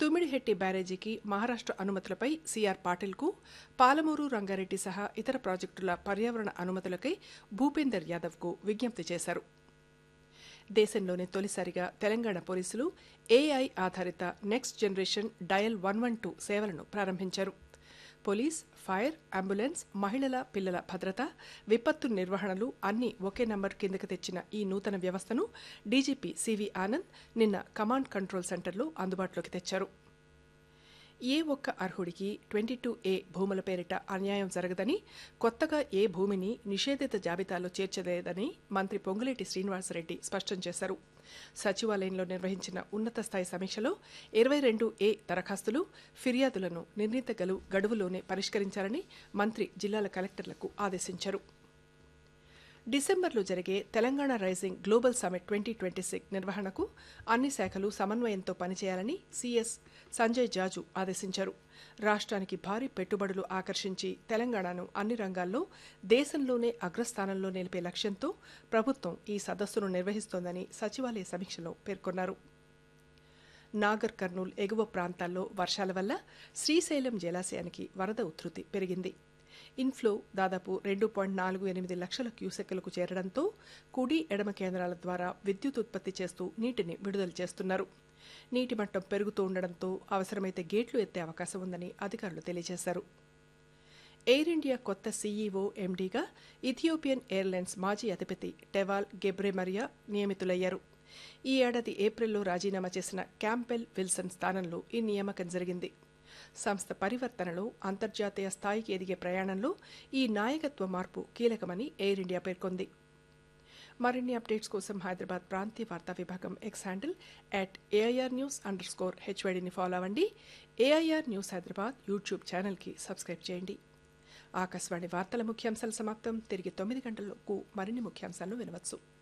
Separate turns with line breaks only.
Tummidihatti బ్యారేజీకి Maharashtra అనుమతులపై CR పాటిల్కు, Palamuru Rangareddy సహా ఇతర ప్రాజెక్టుల పర్యావరణ అనుమతులకై భూపేందర్ యాదవ్కు విజ్ఞప్తి చేశారు. దేశంలోనే తొలిసారిగా తెలంగాణ పోలీసులు ఏఐ ఆధారిత నెక్స్ట్ జనరేషన్ డయల్ 112 సేవలను ప్రారంభించారు. పోలీస్, ఫైర్, అంబులెన్స్, మహిళల, పిల్లల భద్రత, విపత్తు నిర్వహణలు అన్నీ ఒకే నంబర్ కిందకు తెచ్చిన ఈ నూతన వ్యవస్థను డీజీపీ సివి ఆనంద్ నిన్న కమాండ్ కంట్రోల్ సెంటర్లో అందుబాటులోకి తెచ్చారు. ఏ ఒక్క అర్హుడికి 22A భూముల పేరిట అన్యాయం జరగదని, కొత్తగా ఏ భూమిని నిషేధిత జాబితాలో చేర్చలేదని మంత్రి పొంగులేటి శ్రీనివాసరెడ్డి స్పష్టం చేశారు. సచివాలయంలో నిర్వహించిన ఉన్నత స్థాయి సమీక్షలో 22A దరఖాస్తులు, ఫిర్యాదులను నిర్ణీత గడువులోనే పరిష్కరించాలని మంత్రి జిల్లాల కలెక్టర్లకు ఆదేశించారు. డిసెంబర్లో జరిగే తెలంగాణ రైజింగ్ గ్లోబల్ సమ్మిట్ 2026 నిర్వహణకు అన్ని శాఖలు సమన్వయంతో పనిచేయాలని సీఎస్ సంజయ్ జాజు ఆదేశించారు. రాష్ట్రానికి భారీ పెట్టుబడులు ఆకర్షించి తెలంగాణను అన్ని రంగాల్లో దేశంలోనే అగ్రస్థానంలో నిలిపే లక్ష్యంతో ప్రభుత్వం ఈ సదస్సును నిర్వహిస్తోందని సచివాలయ సమీక్షలో పేర్కొన్నారు. నాగర్ కర్నూల్ ఎగువ ప్రాంతాల్లో వర్షాల వల్ల శ్రీశైలం జలాశయానికి వరద ఉధృతి పెరిగింది. ఇన్ఫ్లో దాదాపు 2.48 లక్షల క్యూసెక్కులకు చేరడంతో కుడి, ఎడమ కేంద్రాల ద్వారా విద్యుత్ ఉత్పత్తి చేస్తూ నీటిని విడుదల చేస్తున్నారు. నీటి మట్టం పెరుగుతూ ఉండడంతో అవసరమైతే గేట్లు ఎత్తే అవకాశం ఉందని అధికారులు తెలియజేశారు. ఎయిర్ ఇండియా కొత్త సీఈఓ ఎండీగా ఇథియోపియన్ ఎయిర్లైన్స్ మాజీ అధిపతి టెవాల్ గెబ్రెమరియా నియమితులయ్యారు. ఈ ఏడాది ఏప్రిల్లో రాజీనామా చేసిన క్యాంపెల్ విల్సన్ స్థానంలో ఈ నియామకం జరిగింది. సంస్థ పరివర్తనలో అంతర్జాతీయ స్థాయికి ఎదిగే ప్రయాణంలో ఈ నాయకత్వ మార్పు కీలకమని ఎయిర్ ఇండియా పేర్కొంది. మరిన్ని అప్డేట్స్ కోసం హైదరాబాద్ ప్రాంతీయ వార్తా విభాగం ఎక్స్ హ్యాండిల్ @AIRnews_HYDని ఫాలో అవ్వండి. ఏఐఆర్ న్యూస్ హైదరాబాద్ యూట్యూబ్ ఛానల్కి సబ్స్క్రైబ్ చేయండి. ఆకాశవాణి వార్తల ముఖ్యాంశాలు సమాప్తం. తిరిగి 9 గంటలకు మరిన్ని ముఖ్యాంశాలను వినవచ్చు.